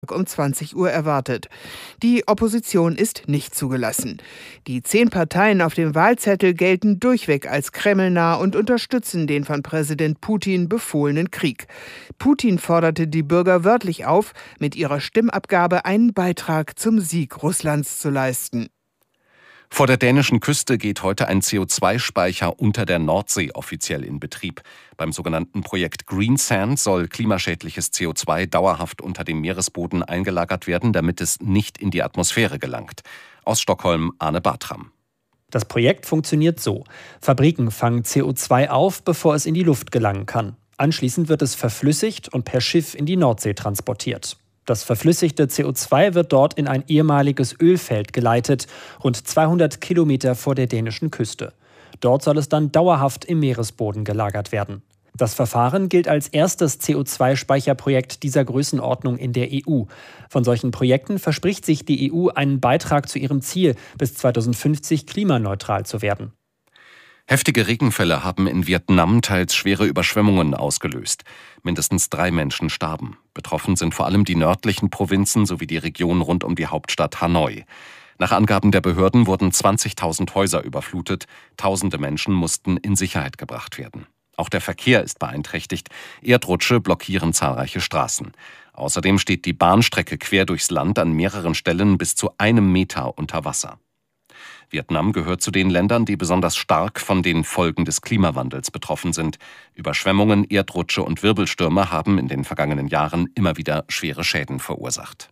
um 20 Uhr erwartet. Die Opposition ist nicht zugelassen. Die 10 Parteien auf dem Wahlzettel gelten durchweg als kremlnah und unterstützen den von Präsident Putin befohlenen Krieg. Putin forderte die Bürger wörtlich auf, mit ihrer Stimmabgabe einen Beitrag zum Sieg Russlands zu leisten. Vor der dänischen Küste geht heute ein CO2-Speicher unter der Nordsee offiziell in Betrieb. Beim sogenannten Projekt Greensand soll klimaschädliches CO2 dauerhaft unter dem Meeresboden eingelagert werden, damit es nicht in die Atmosphäre gelangt. Aus Stockholm Arne Bartram. Das Projekt funktioniert so. Fabriken fangen CO2 auf, bevor es in die Luft gelangen kann. Anschließend wird es verflüssigt und per Schiff in die Nordsee transportiert. Das verflüssigte CO2 wird dort in ein ehemaliges Ölfeld geleitet, rund 200 Kilometer vor der dänischen Küste. Dort soll es dann dauerhaft im Meeresboden gelagert werden. Das Verfahren gilt als erstes CO2-Speicherprojekt dieser Größenordnung in der EU. Von solchen Projekten verspricht sich die EU einen Beitrag zu ihrem Ziel, bis 2050 klimaneutral zu werden. Heftige Regenfälle haben in Vietnam teils schwere Überschwemmungen ausgelöst. Mindestens 3 Menschen starben. Betroffen sind vor allem die nördlichen Provinzen sowie die Region rund um die Hauptstadt Hanoi. Nach Angaben der Behörden wurden 20.000 Häuser überflutet. Tausende Menschen mussten in Sicherheit gebracht werden. Auch der Verkehr ist beeinträchtigt. Erdrutsche blockieren zahlreiche Straßen. Außerdem steht die Bahnstrecke quer durchs Land an mehreren Stellen bis zu 1 Meter unter Wasser. Vietnam gehört zu den Ländern, die besonders stark von den Folgen des Klimawandels betroffen sind. Überschwemmungen, Erdrutsche und Wirbelstürme haben in den vergangenen Jahren immer wieder schwere Schäden verursacht.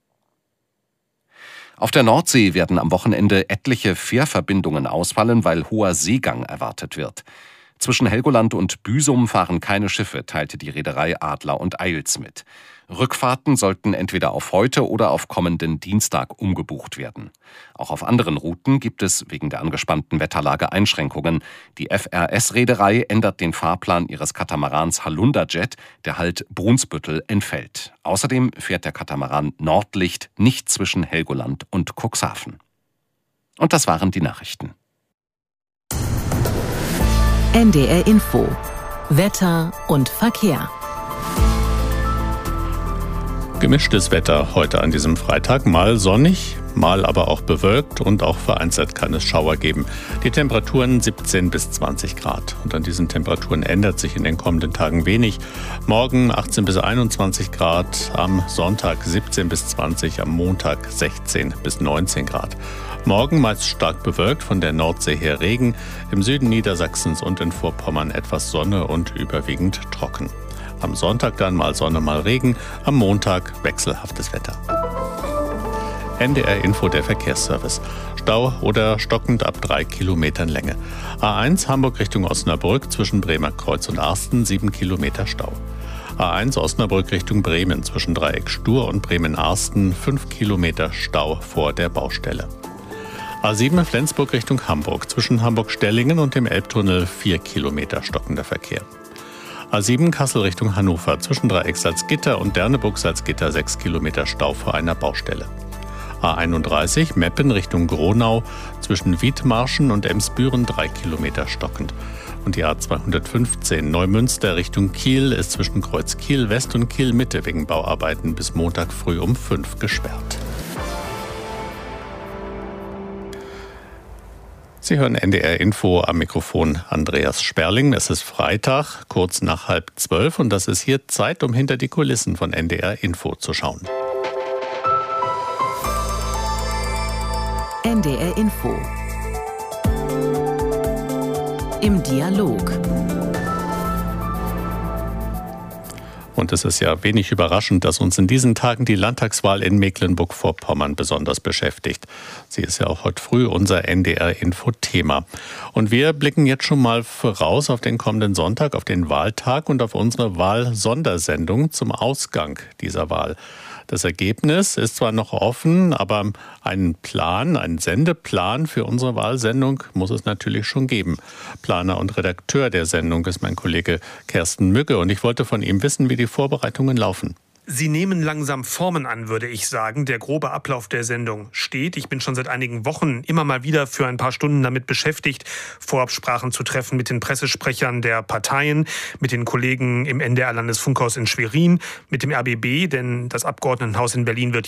Auf der Nordsee werden am Wochenende etliche Fährverbindungen ausfallen, weil hoher Seegang erwartet wird. Zwischen Helgoland und Büsum fahren keine Schiffe, teilte die Reederei Adler und Eils mit. Rückfahrten sollten entweder auf heute oder auf kommenden Dienstag umgebucht werden. Auch auf anderen Routen gibt es wegen der angespannten Wetterlage Einschränkungen. Die FRS-Reederei ändert den Fahrplan ihres Katamarans Halunderjet, der Halt Brunsbüttel entfällt. Außerdem fährt der Katamaran Nordlicht nicht zwischen Helgoland und Cuxhaven. Und das waren die Nachrichten. NDR Info. Wetter und Verkehr. Gemischtes Wetter heute an diesem Freitag, mal sonnig, mal aber auch bewölkt und auch vereinzelt kann es Schauer geben. Die Temperaturen 17 bis 20 Grad. Und an diesen Temperaturen ändert sich in den kommenden Tagen wenig. Morgen 18 bis 21 Grad, am Sonntag 17 bis 20, am Montag 16 bis 19 Grad. Morgen meist stark bewölkt, von der Nordsee her Regen, im Süden Niedersachsens und in Vorpommern etwas Sonne und überwiegend trocken. Am Sonntag dann mal Sonne, mal Regen, am Montag wechselhaftes Wetter. NDR Info, der Verkehrsservice. Stau oder stockend ab 3 Kilometern Länge. A1 Hamburg Richtung Osnabrück zwischen Bremer Kreuz und Arsten 7 Kilometer Stau. A1 Osnabrück Richtung Bremen zwischen Dreieck Stur und Bremen-Arsten 5 Kilometer Stau vor der Baustelle. A7 Flensburg Richtung Hamburg zwischen Hamburg-Stellingen und dem Elbtunnel 4 Kilometer stockender Verkehr. A7 Kassel Richtung Hannover zwischen Dreieck Salzgitter und Derneburg Salzgitter 6 Kilometer Stau vor einer Baustelle. A31 Meppen Richtung Gronau zwischen Wiedmarschen und Emsbüren 3 Kilometer stockend. Und die A215 Neumünster Richtung Kiel ist zwischen Kreuz Kiel West und Kiel Mitte wegen Bauarbeiten bis Montag früh um 5 gesperrt. Sie hören NDR Info, am Mikrofon Andreas Sperling. Es ist Freitag, kurz nach 11:30 und das ist hier Zeit, um hinter die Kulissen von NDR Info zu schauen. NDR Info. Im Dialog. Und es ist ja wenig überraschend, dass uns in diesen Tagen die Landtagswahl in Mecklenburg-Vorpommern besonders beschäftigt. Sie ist ja auch heute früh unser NDR-Info-Thema. Und wir blicken jetzt schon mal voraus auf den kommenden Sonntag, auf den Wahltag und auf unsere Wahlsondersendung zum Ausgang dieser Wahl. Das Ergebnis ist zwar noch offen, aber einen Sendeplan für unsere Wahlsendung muss es natürlich schon geben. Planer und Redakteur der Sendung ist mein Kollege Kersten Mügge und ich wollte von ihm wissen, wie die Vorbereitungen laufen. Sie nehmen langsam Formen an, würde ich sagen. Der grobe Ablauf der Sendung steht. Ich bin schon seit einigen Wochen immer mal wieder für ein paar Stunden damit beschäftigt, Vorabsprachen zu treffen mit den Pressesprechern der Parteien, mit den Kollegen im NDR-Landesfunkhaus in Schwerin, mit dem RBB, denn das Abgeordnetenhaus in Berlin wird